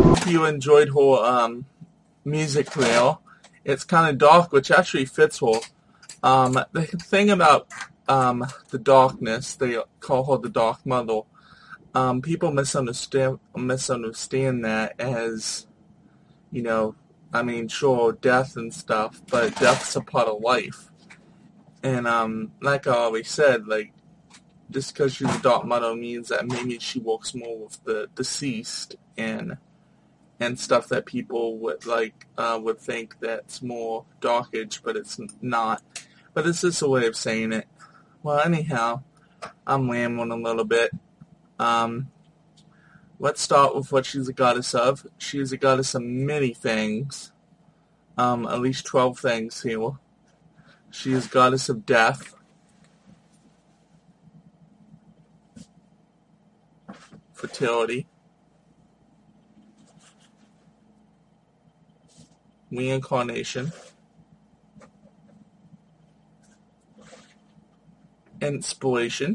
Hope you enjoyed her music reel. It's kind of dark, which actually fits her. The thing about the darkness, they call her the Dark Mother. People misunderstand that as, I mean, sure, death and stuff, but death's a part of life. And like I always said, like, just because she's a Dark Mother means that maybe she works more with the deceased and stuff that people would think that's more Dark Age, but it's not. But it's just a way of saying it. Well, anyhow, I'm rambling a little bit. Let's start with what she's a goddess of. She is a goddess of many things. At least 12 things here. She is goddess of death, fertility, reincarnation, inspiration,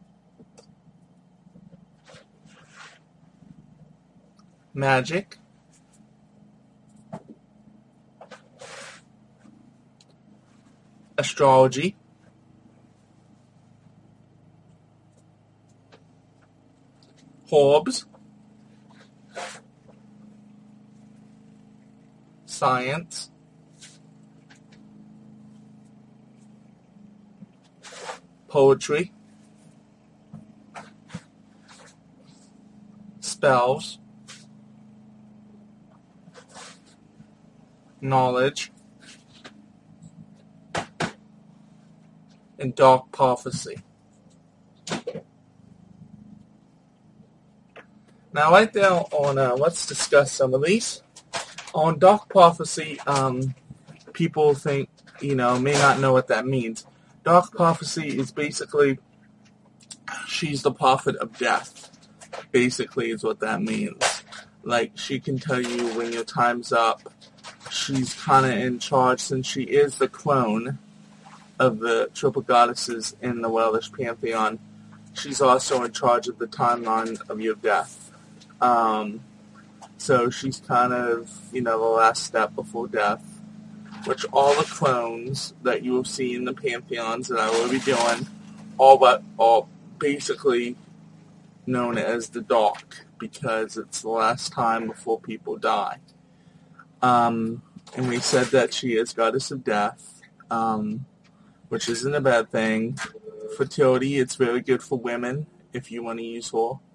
magic, astrology, herbs, science, poetry, spells, knowledge, and dark prophecy. Now, right there on, let's discuss some of these. On dark prophecy, people think, may not know what that means. Dark prophecy is basically, she's the prophet of death, basically is what that means. Like, she can tell you when your time's up. She's kind of in charge, since she is the crone of the triple goddesses in the Welsh pantheon. She's also in charge of the timeline of your death. So she's kind of, the last step before death, which all the crones that you will see in the pantheons that I will be doing, all basically known as the dark, because it's the last time before people die. And we said that she is goddess of death, which isn't a bad thing. Fertility, it's very good for women if you want to use her.